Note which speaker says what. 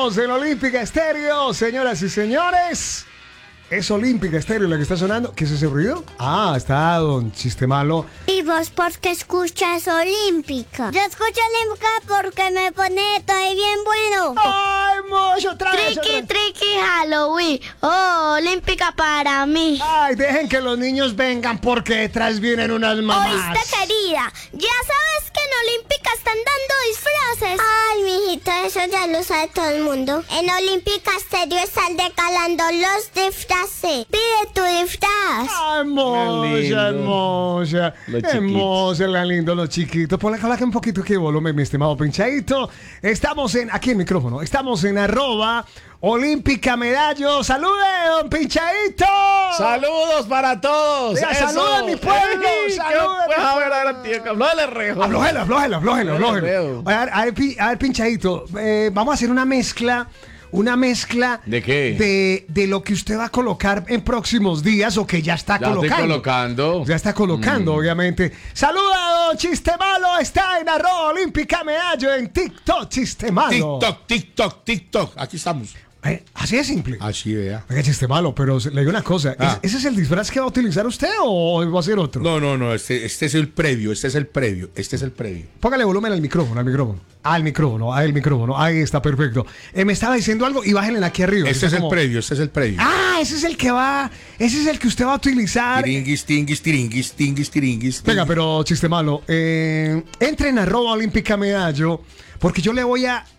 Speaker 1: Estamos en Olímpica Estéreo, señoras y señores. Es Olímpica Estéreo la que está sonando. ¿Qué es ese ruido? Ah, está don Chiste Malo.
Speaker 2: ¿Y vos por qué escuchas Olímpica? Yo escucho Olímpica porque me pone todo bien bueno.
Speaker 1: ¡Ay, mucho! Otra vez.
Speaker 2: Tricky Halloween. Oh, Olímpica para mí.
Speaker 1: Ay, dejen que los niños vengan porque detrás vienen unas mamás.
Speaker 2: Oíste, querida, ya sabes que en Olímpica están dando disfraces. Ay, mijita, eso ya lo sabe todo el mundo. En Olímpica Estéreo están regalando los disfraces. Pide tu disfraz.
Speaker 1: Ay, hermosa, hermosa. Hermosa, la lindo, los chiquitos. Ponle un poquito que volumen, mi estimado Pinchadito. Estamos aquí en micrófono. Estamos en @Olímpica Medallo. ¡Salude, don Pinchadito!
Speaker 3: ¡Saludos para todos!
Speaker 1: ¡Saluda a mi pueblo! ¡Saluda!
Speaker 3: A ver, tío, aflójale, rejo.
Speaker 1: Aflójela. A ver, Pinchadito, vamos a hacer una mezcla.
Speaker 3: ¿De qué?
Speaker 1: De lo que usted va a colocar en próximos días o que ya está
Speaker 3: Ya
Speaker 1: colocando.
Speaker 3: estoy colocando.
Speaker 1: Ya está colocando, obviamente. Saluda, don Chiste Malo. Está en @Olímpica Medallo en TikTok, Chiste Malo.
Speaker 3: TikTok. Aquí estamos.
Speaker 1: Así de simple.
Speaker 3: Así, vea.
Speaker 1: Oiga, Chiste Malo, pero le digo una cosa. ¿Ese es el disfraz que va a utilizar usted o va a ser otro?
Speaker 3: No. Este es el previo. Este es el previo.
Speaker 1: Póngale volumen al micrófono. Al micrófono. Ahí está, perfecto. Me estaba diciendo algo y bájenle aquí arriba.
Speaker 3: Este es el previo.
Speaker 1: Ah, ese es el que usted va a utilizar.
Speaker 3: Tiringuis.
Speaker 1: Venga, pero Chiste Malo, entren @Olímpica Medallo, porque yo le voy a